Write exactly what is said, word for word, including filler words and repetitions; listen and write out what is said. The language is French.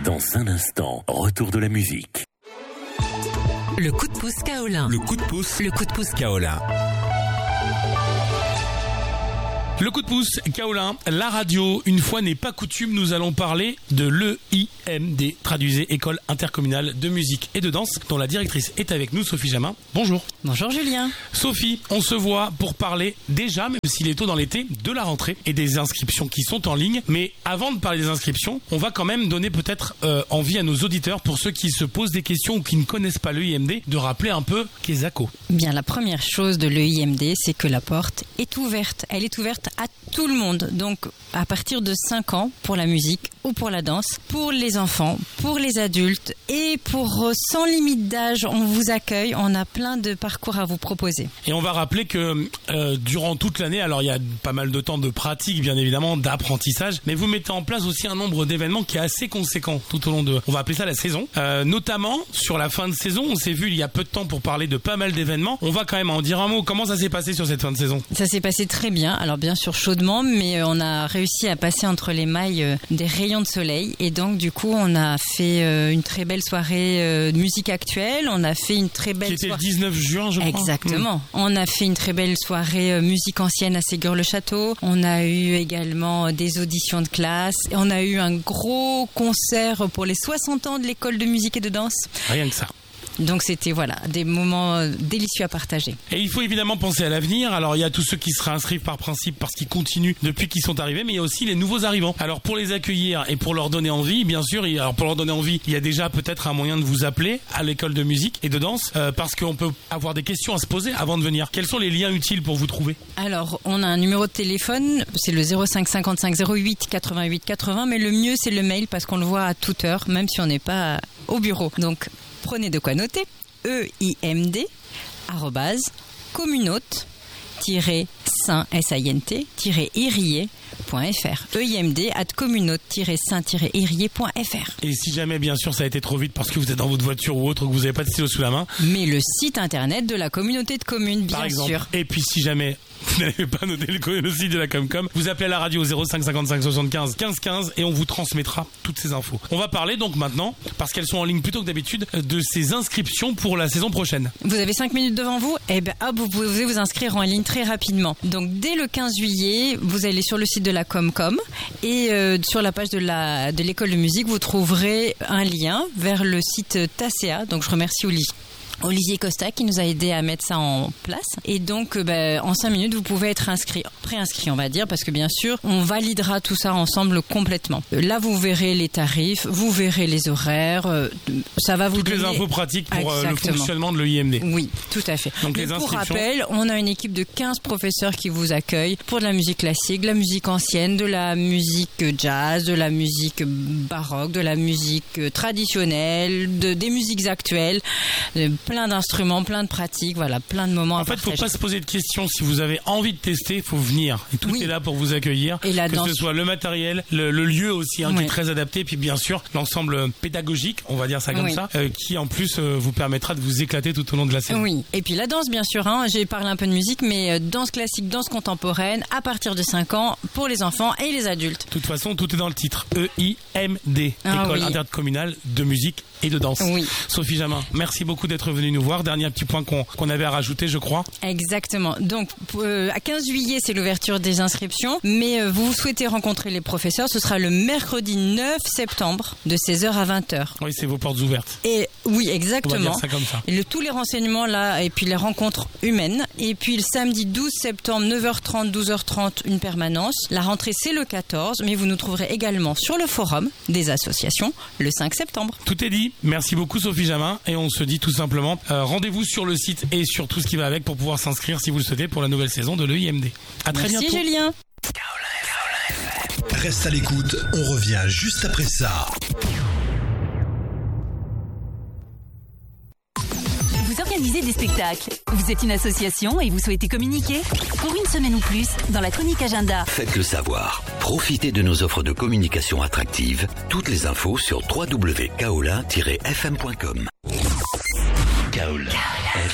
Dans un instant, retour de la musique. Le coup de pouce Kaolin. Le coup de pouce. Le coup de pouce Kaolin. Le coup de pouce Kaolin, la radio, une fois n'est pas coutume, nous allons parler de l'E I M D, traduisez École intercommunale de musique et de danse, dont la directrice est avec nous, Sophie Jamin. Bonjour. Bonjour Julien. Sophie, on se voit pour parler déjà, même s'il est tôt dans l'été, de la rentrée et des inscriptions qui sont en ligne. Mais avant de parler des inscriptions, on va quand même donner peut-être euh, envie à nos auditeurs, pour ceux qui se posent des questions ou qui ne connaissent pas l'E I M D, de rappeler un peu qu'est ZACO. Bien, la première chose de l'E I M D, c'est que la porte est ouverte. Elle est ouverte à tout le monde. Donc, à partir de cinq ans, pour la musique ou pour la danse, pour les enfants, pour les adultes et pour euh, sans limite d'âge, on vous accueille. On a plein de parcours à vous proposer. Et on va rappeler que euh, durant toute l'année, alors il y a pas mal de temps de pratique, bien évidemment, d'apprentissage, mais vous mettez en place aussi un nombre d'événements qui est assez conséquent tout au long de, on va appeler ça la saison. Euh, notamment, sur la fin de saison, on s'est vu il y a peu de temps pour parler de pas mal d'événements. On va quand même en dire un mot. Comment ça s'est passé sur cette fin de saison ? Ça s'est passé très bien. Alors bien sûr chaudement, mais on a réussi à passer entre les mailles des rayons de soleil. Et donc du coup, on a fait une très belle soirée de musique actuelle. On a fait une très belle qui était soirée... le dix-neuf juin, je crois. Exactement. Mmh. On a fait une très belle soirée musique ancienne à Ségur-le-Château. On a eu également des auditions de classe. Et on a eu un gros concert pour les soixante ans de l'école de musique et de danse. Rien que ça. Donc c'était voilà des moments délicieux à partager. Et il faut évidemment penser à l'avenir. Alors il y a tous ceux qui seraient inscrits par principe parce qu'ils continuent depuis qu'ils sont arrivés, mais il y a aussi les nouveaux arrivants. Alors pour les accueillir et pour leur donner envie, bien sûr, alors pour leur donner envie, il y a déjà peut-être un moyen de vous appeler à l'école de musique et de danse euh, parce qu'on peut avoir des questions à se poser avant de venir. Quels sont les liens utiles pour vous trouver ? Alors on a un numéro de téléphone, c'est le zéro cinq cinquante-cinq zéro huit quatre-vingt-huit quatre-vingts, mais le mieux c'est le mail parce qu'on le voit à toute heure, même si on n'est pas au bureau. Donc prenez de quoi noter. E I M D arrobase communaute tiret saint S A I N T tiret irier point F R. E I M D at communaute tiret saint tiret irier point F R. Et si jamais, bien sûr, ça a été trop vite parce que vous êtes dans votre voiture ou autre, que vous n'avez pas de stylo sous la main. Mais le site internet de la communauté de communes, bien par exemple. sûr. Et puis si jamais vous n'avez pas noté le, le site de la Comcom, vous appelez à la radio au zéro cinq cinquante-cinq soixante-quinze quinze quinze et on vous transmettra toutes ces infos. On va parler donc maintenant, parce qu'elles sont en ligne plutôt que d'habitude, de ces inscriptions pour la saison prochaine. Vous avez cinq minutes devant vous, et bien hop, vous pouvez vous inscrire en ligne très rapidement. Donc dès le quinze juillet, vous allez sur le site de la Comcom et euh, sur la page de la de l'école de musique, vous trouverez un lien vers le site Tasséa. Donc je remercie Oli. Olivier Costa qui nous a aidé à mettre ça en place. Et donc, euh, bah, en cinq minutes, vous pouvez être inscrit, préinscrit, on va dire, parce que bien sûr, on validera tout ça ensemble complètement. Euh, là, vous verrez les tarifs, vous verrez les horaires. Euh, ça va vous Toutes donner... les infos pratiques pour euh, le fonctionnement de l'E I M D. Oui, tout à fait. Donc, les pour rappel, on a une équipe de quinze professeurs qui vous accueillent pour de la musique classique, de la musique ancienne, de la musique jazz, de la musique baroque, de la musique traditionnelle, de, des musiques actuelles, de, plein d'instruments, plein de pratiques, voilà, plein de moments en à fait, partager. faut pas se poser de questions. Si vous avez envie de tester, faut venir. Et tout oui. est là pour vous accueillir. Et la que danse. ce soit le matériel, le, le lieu aussi, hein, oui. qui est très adapté, puis bien sûr l'ensemble pédagogique, on va dire ça comme oui. ça, euh, qui en plus euh, vous permettra de vous éclater tout au long de la saison. Oui. Et puis la danse, bien sûr. Hein, j'ai parlé un peu de musique, mais euh, danse classique, danse contemporaine, à partir de cinq ans pour les enfants et les adultes. De toute façon, tout est dans le titre. E I M D, ah, École oui. intercommunale de musique et de danse. Oui. Sophie Jamin, merci beaucoup d'être venue nous voir. Dernier petit point qu'on qu'on avait à rajouter, je crois. Exactement. Donc, euh, à quinze juillet, c'est l'ouverture des inscriptions. Mais euh, vous souhaitez rencontrer les professeurs, ce sera le mercredi neuf septembre, de seize heures à vingt heures. Oui, c'est vos portes ouvertes. Et oui, exactement. On va dire ça comme ça. Et le, tous les renseignements là, et puis les rencontres humaines. Et puis le samedi douze septembre, neuf heures trente, douze heures trente, une permanence. La rentrée, c'est le quatorze, mais vous nous trouverez également sur le forum des associations le cinq septembre. Tout est dit. Merci beaucoup Sophie Jamin. Et on se dit tout simplement, euh, rendez-vous sur le site et sur tout ce qui va avec pour pouvoir s'inscrire si vous le souhaitez pour la nouvelle saison de l'E I M D. À très Merci bientôt. Julien. Reste à l'écoute, on revient juste après ça. Vous organisez des spectacles, vous êtes une association et vous souhaitez communiquer ? Pour une semaine ou plus, dans la chronique agenda. Faites-le savoir. Profitez de nos offres de communication attractives. Toutes les infos sur w w w point kaolin tiret f m point com. Kaolin.